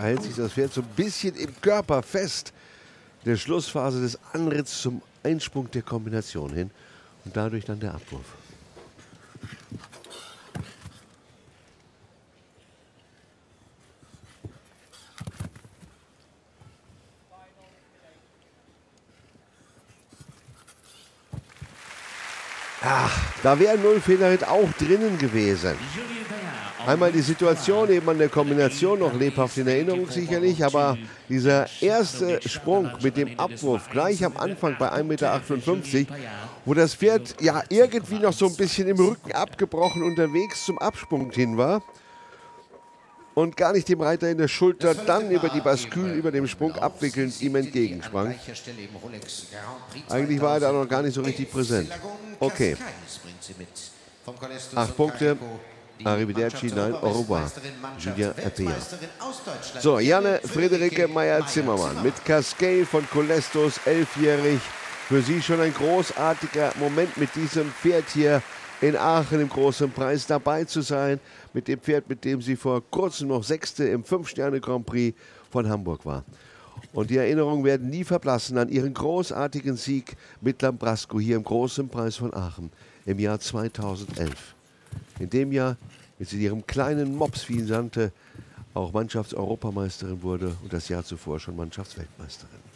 hält sich das Pferd so ein bisschen im Körper fest. In der Schlussphase des Anritts zum Einsprung der Kombination hin und dadurch dann der Abwurf. Ach, da wäre ein Nullfehlerhit auch drinnen gewesen. Einmal die Situation eben an der Kombination noch lebhaft in Erinnerung sicherlich, aber dieser erste Sprung mit dem Abwurf gleich am Anfang bei 1,58 Meter, wo das Pferd ja irgendwie noch so ein bisschen im Rücken abgebrochen unterwegs zum Absprung hin war und gar nicht dem Reiter in der Schulter dann über die Baskül, über dem Sprung abwickelnd ihm entgegensprang. Eigentlich war er da noch gar nicht so richtig präsent. Okay. 8 Punkte. Arrivederci, nein, au revoir. Julien Epea. So, Janne Friederike Meyer-Zimmermann mit Cascade von Colestos, 11-jährig. Für sie schon ein großartiger Moment, mit diesem Pferd hier in Aachen im Großen Preis dabei zu sein. Mit dem Pferd, mit dem sie vor kurzem noch Sechste im 5-Sterne-Grand Prix von Hamburg war. Und die Erinnerungen werden nie verblassen an ihren großartigen Sieg mit Lambrasco hier im Großen Preis von Aachen im Jahr 2011. In dem Jahr, mit ihrem kleinen Mops, wie ihn nannte, auch Mannschaftseuropameisterin wurde und das Jahr zuvor schon Mannschaftsweltmeisterin.